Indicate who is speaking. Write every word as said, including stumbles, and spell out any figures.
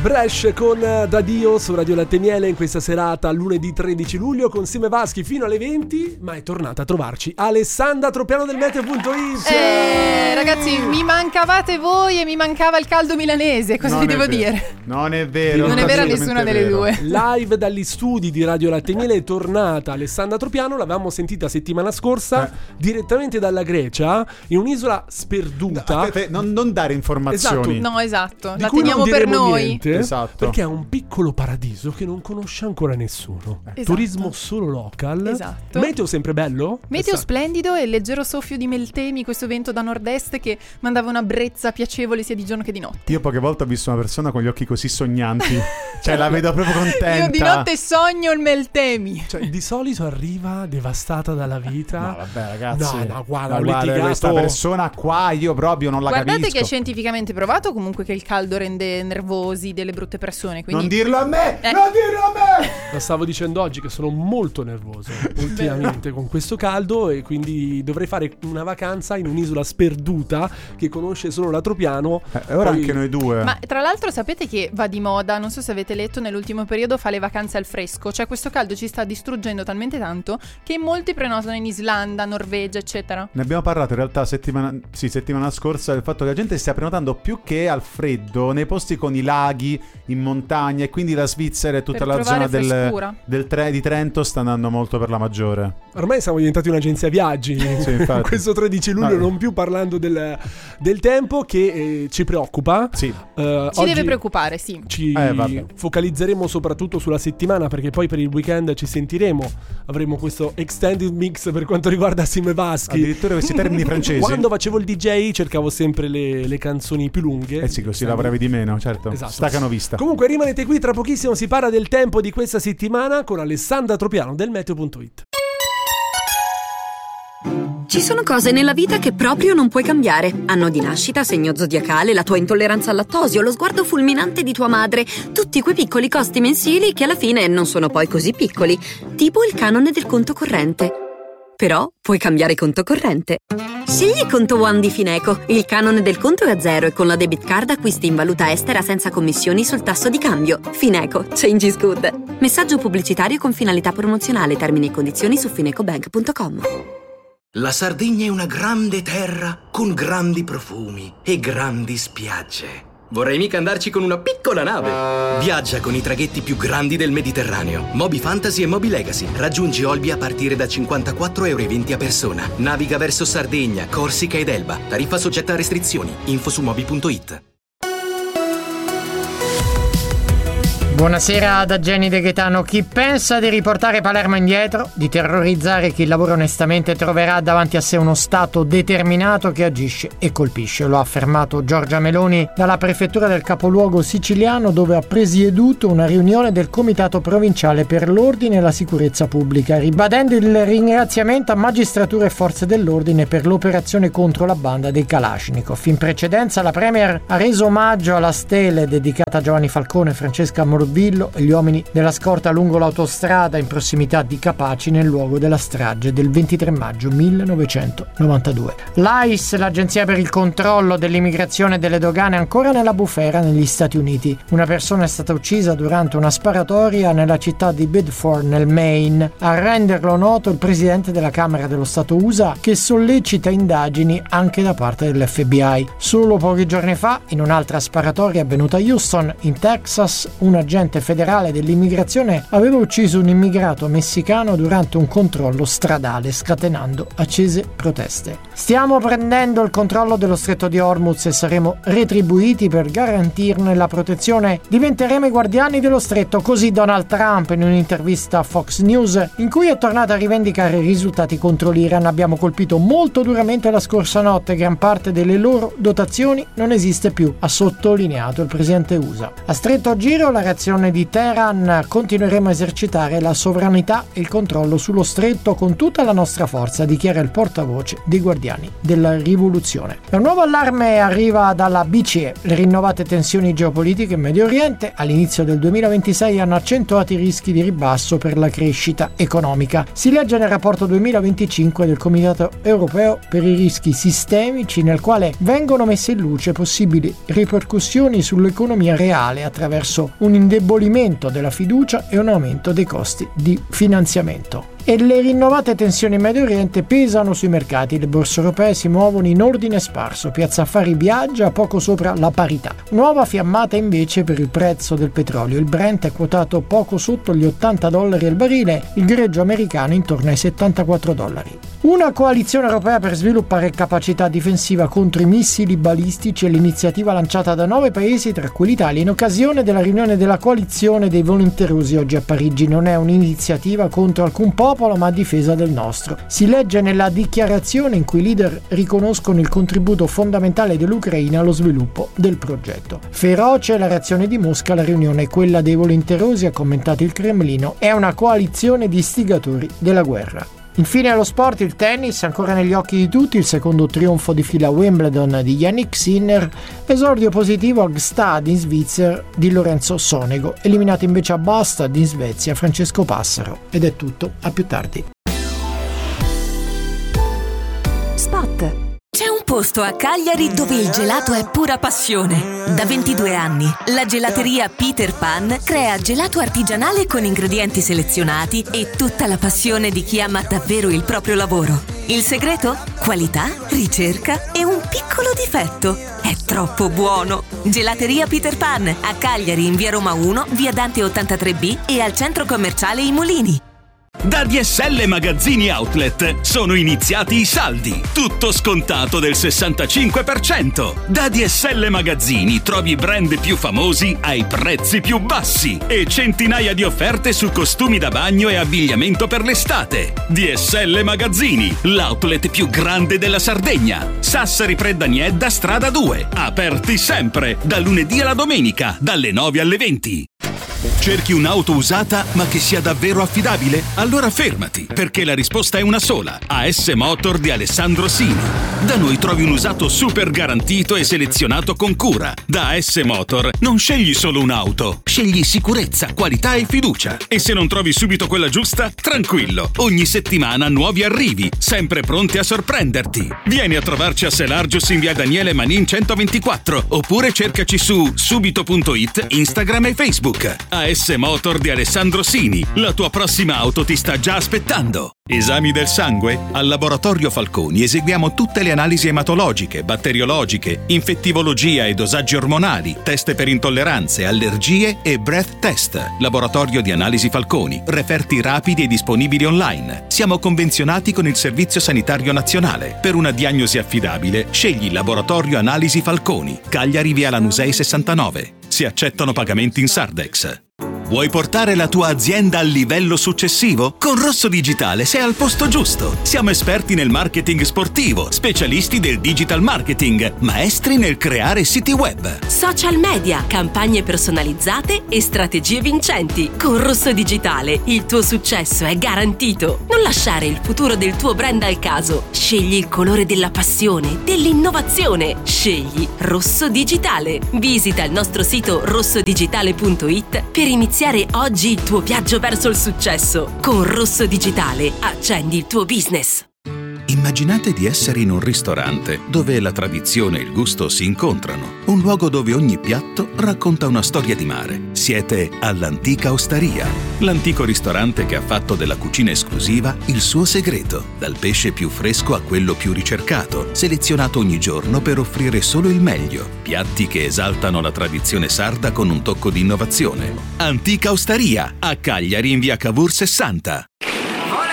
Speaker 1: Bresh con Dadio su Radio Latte e Miele in questa serata lunedì tredici luglio con Sime Vaschi fino alle venti, ma è tornata a trovarci Alessandra Tropiano del Meteo punto it.
Speaker 2: Eh, ragazzi, mi mancavate voi e mi mancava il caldo milanese, cosa vi devo dire?
Speaker 3: Non è vero.
Speaker 2: Non è vera nessuna delle due.
Speaker 1: Live dagli studi di Radio Latte e Miele è tornata Alessandra Tropiano, l'avevamo sentita settimana scorsa
Speaker 3: eh.
Speaker 1: direttamente dalla Grecia, in un'isola sperduta.
Speaker 3: No, aspetta, non, non dare informazioni.
Speaker 2: Esatto. No, esatto,
Speaker 1: Di
Speaker 2: la
Speaker 1: cui
Speaker 2: teniamo
Speaker 1: non
Speaker 2: per
Speaker 1: diremo
Speaker 2: noi.
Speaker 1: niente,
Speaker 3: esatto.
Speaker 1: Perché è un piccolo paradiso che non conosce ancora nessuno.
Speaker 2: Esatto.
Speaker 1: Turismo solo local.
Speaker 2: Esatto.
Speaker 1: Meteo sempre bello?
Speaker 2: Meteo
Speaker 1: Esatto.
Speaker 2: splendido e leggero soffio di meltemi, questo vento da nord-est che mandava una brezza piacevole sia di giorno che di notte.
Speaker 3: Io poche volte ho visto una persona con gli occhi così sognanti. Cioè la vedo proprio contenta.
Speaker 2: Io di notte sogno il meltemi.
Speaker 1: Cioè di solito arriva devastata dalla vita.
Speaker 3: No vabbè ragazzi.
Speaker 1: No, no, guarda,
Speaker 3: no,
Speaker 1: ho
Speaker 3: guarda
Speaker 1: litigato.
Speaker 3: questa persona qua io proprio non la
Speaker 2: Guardate
Speaker 3: capisco.
Speaker 2: che è scientificamente provato comunque che il caldo rende nervosi delle brutte persone, quindi...
Speaker 3: Non dirlo a me!
Speaker 2: Eh.
Speaker 3: Non dirlo a me!
Speaker 1: Lo stavo dicendo oggi che sono molto nervoso ultimamente con questo caldo e quindi dovrei fare una vacanza in un'isola sperduta che conosce solo la Tropiano.
Speaker 3: Eh, ora
Speaker 1: Poi...
Speaker 3: anche noi due.
Speaker 2: Ma tra l'altro sapete che va di moda, non so se avete letto, nell'ultimo periodo fa le vacanze al fresco. Cioè questo caldo ci sta distruggendo talmente tanto che molti prenotano in Islanda, Norvegia, eccetera.
Speaker 3: Ne abbiamo parlato in realtà settimana, sì, settimana scorsa del fatto che la gente stia prenotando più che al freddo nei posti con i laghi, in montagna, e quindi la Svizzera e tutta
Speaker 2: Per
Speaker 3: la zona
Speaker 2: trovare
Speaker 3: del,
Speaker 2: frescura.
Speaker 3: del tre, di Trento sta andando molto per la maggiore.
Speaker 1: Ormai siamo diventati un'agenzia viaggi.
Speaker 3: Sì, infatti.
Speaker 1: Questo tredici luglio,
Speaker 3: No.
Speaker 1: non più parlando del, del tempo che eh, ci preoccupa.
Speaker 3: Sì.
Speaker 1: Eh,
Speaker 2: Ci
Speaker 1: oggi
Speaker 2: deve preoccupare, sì.
Speaker 1: Ci
Speaker 3: Eh, vabbè.
Speaker 1: focalizzeremo soprattutto sulla settimana, perché poi per il weekend ci sentiremo. Avremo questo extended mix per quanto riguarda Sime Vaschi.
Speaker 3: Addirittura questi termini francesi.
Speaker 1: Quando facevo il D J cercavo sempre le, le canzoni più lunghe.
Speaker 3: Eh sì, così lavoravi di meno, certo.
Speaker 1: Esatto.
Speaker 3: Staccano vista.
Speaker 1: Comunque rimanete qui, tra pochissimo si parla del tempo di questa settimana con Alessandra Tropiano del Meteo punto it.
Speaker 4: Ci sono cose nella vita che proprio non puoi cambiare. Anno di nascita, segno zodiacale, la tua intolleranza al lattosio, lo sguardo fulminante di tua madre. Tutti quei piccoli costi mensili che alla fine non sono poi così piccoli. Tipo il canone del conto corrente. Però puoi cambiare conto corrente. Scegli Conto One di Fineco. Il canone del conto è a zero e con la debit card acquisti in valuta estera senza commissioni sul tasso di cambio. Fineco. Change is good. Messaggio pubblicitario con finalità promozionale. Termini e condizioni su finecobank punto com.
Speaker 5: La Sardegna è una grande terra con grandi profumi e grandi spiagge. Vorrei mica andarci con una piccola nave. Viaggia con i traghetti più grandi del Mediterraneo. Moby Fantasy e Moby Legacy. Raggiungi Olbia a partire da cinquantaquattro euro e venti a persona. Naviga verso Sardegna, Corsica ed Elba. Tariffa soggetta a restrizioni. Info su moby punto it.
Speaker 6: Buonasera da Jenny De Gaetano. Chi pensa di riportare Palermo indietro, di terrorizzare chi lavora onestamente, troverà davanti a sé uno Stato determinato che agisce e colpisce. Lo ha affermato Giorgia Meloni dalla prefettura del capoluogo siciliano, dove ha presieduto una riunione del Comitato Provinciale per l'Ordine e la Sicurezza Pubblica, ribadendo il ringraziamento a magistratura e forze dell'ordine per l'operazione contro la banda dei Kalashnikov. In precedenza la Premier ha reso omaggio alla stele dedicata a Giovanni Falcone e Francesca Morvillo e gli uomini della scorta lungo l'autostrada in prossimità di Capaci, nel luogo della strage del ventitré maggio millenovecentonovantadue. L'A I S, l'Agenzia per il controllo dell'immigrazione e delle dogane, ancora nella bufera negli Stati Uniti. Una persona è stata uccisa durante una sparatoria nella città di Bedford, nel Maine. A renderlo noto il presidente della Camera dello Stato U S A, che sollecita indagini anche da parte dell'F B I. Solo pochi giorni fa, in un'altra sparatoria avvenuta a Houston, in Texas, un agente federale dell'immigrazione aveva ucciso un immigrato messicano durante un controllo stradale, scatenando accese proteste. Stiamo prendendo il controllo dello stretto di Hormuz e saremo retribuiti per garantirne la protezione. Diventeremo i guardiani dello stretto, così Donald Trump in un'intervista a Fox News, in cui è tornato a rivendicare i risultati contro l'Iran. Abbiamo colpito molto duramente la scorsa notte, gran parte delle loro dotazioni non esiste più, ha sottolineato il presidente U S A. A stretto giro la reazione dichiarazione di Teheran: continueremo a esercitare la sovranità e il controllo sullo stretto con tutta la nostra forza, dichiara il portavoce dei Guardiani della Rivoluzione. Un nuovo allarme arriva dalla B C E. Le rinnovate tensioni geopolitiche in Medio Oriente all'inizio del duemilaventisei hanno accentuato i rischi di ribasso per la crescita economica. Si legge nel rapporto duemilaventicinque del Comitato Europeo per i rischi sistemici, nel quale vengono messe in luce possibili ripercussioni sull'economia reale attraverso un indebolimento della fiducia e un aumento dei costi di finanziamento. E le rinnovate tensioni in Medio Oriente pesano sui mercati. Le borse europee si muovono in ordine sparso. Piazza Affari viaggia poco sopra la parità. Nuova fiammata invece per il prezzo del petrolio. Il Brent è quotato poco sotto gli ottanta dollari al barile, il greggio americano intorno ai settantaquattro dollari. Una coalizione europea per sviluppare capacità difensiva contro i missili balistici è l'iniziativa lanciata da nove paesi, tra cui l'Italia, in occasione della riunione della coalizione dei volenterosi oggi a Parigi. Non è un'iniziativa contro alcun popolo, ma a difesa del nostro. Si legge nella dichiarazione in cui i leader riconoscono il contributo fondamentale dell'Ucraina allo sviluppo del progetto. Feroce la reazione di Mosca alla riunione, quella dei volenterosi, ha commentato il Cremlino, è una coalizione di istigatori della guerra. Infine allo sport, il tennis, ancora negli occhi di tutti, il secondo trionfo di fila a Wimbledon di Jannik Sinner, esordio positivo a Gstad in Svizzera di Lorenzo Sonego, eliminato invece a Bastad in Svezia Francesco Passaro. Ed è tutto, a più tardi.
Speaker 7: Spot. C'è un posto a Cagliari dove il gelato è pura passione. Da ventidue anni, la gelateria Peter Pan crea gelato artigianale con ingredienti selezionati e tutta la passione di chi ama davvero il proprio lavoro. Il segreto? Qualità, ricerca e un piccolo difetto. È troppo buono! Gelateria Peter Pan a Cagliari in via Roma uno, via Dante ottantatré B e al centro commerciale I Mulini.
Speaker 8: Da D S L Magazzini Outlet sono iniziati i saldi, tutto scontato del sessantacinque per cento. Da D S L Magazzini trovi i brand più famosi ai prezzi più bassi e centinaia di offerte su costumi da bagno e abbigliamento per l'estate. D S L Magazzini, l'outlet più grande della Sardegna. Sassari Preddaniedda strada due, aperti sempre, da lunedì alla domenica, dalle nove alle venti. Cerchi un'auto usata ma che sia davvero affidabile? Allora fermati, perché la risposta è una sola. A S Motor di Alessandro Sini. Da noi trovi un usato super garantito e selezionato con cura. Da A S Motor non scegli solo un'auto, scegli sicurezza, qualità e fiducia. E se non trovi subito quella giusta, tranquillo, ogni settimana nuovi arrivi, sempre pronti a sorprenderti. Vieni a trovarci a Selargius in via Daniele Manin centoventiquattro, oppure cercaci su subito punto it, Instagram e Facebook. A S Motor di Alessandro Sini, la tua prossima auto ti sta già aspettando. Esami del sangue? Al Laboratorio Falconi eseguiamo tutte le analisi ematologiche, batteriologiche, infettivologia e dosaggi ormonali, test per intolleranze, allergie e breath test. Laboratorio di Analisi Falconi, referti rapidi e disponibili online. Siamo convenzionati con il Servizio Sanitario Nazionale. Per una diagnosi affidabile, scegli Laboratorio Analisi Falconi, Cagliari via Lanusei sessantanove. Si accettano pagamenti in Sardex. Vuoi portare la tua azienda al livello successivo? Con Rosso Digitale sei al posto giusto. Siamo esperti nel marketing sportivo, specialisti del digital marketing, maestri nel creare siti web,
Speaker 7: social media, campagne personalizzate e strategie vincenti. Con Rosso Digitale il tuo successo è garantito. Non lasciare il futuro del tuo brand al caso. Scegli il colore della passione, dell'innovazione. Scegli Rosso Digitale. Visita il nostro sito rosso digitale punto it per iniziare Iniziare oggi il tuo viaggio verso il successo. Con Rosso Digitale accendi il tuo business.
Speaker 8: Immaginate di essere in un ristorante dove la tradizione e il gusto si incontrano. Un luogo dove ogni piatto racconta una storia di mare. Siete all'Antica Osteria, l'antico ristorante che ha fatto della cucina esclusiva il suo segreto. Dal pesce più fresco a quello più ricercato, selezionato ogni giorno per offrire solo il meglio. Piatti che esaltano la tradizione sarda con un tocco di innovazione. Antica Osteria, a Cagliari in via Cavour sessanta.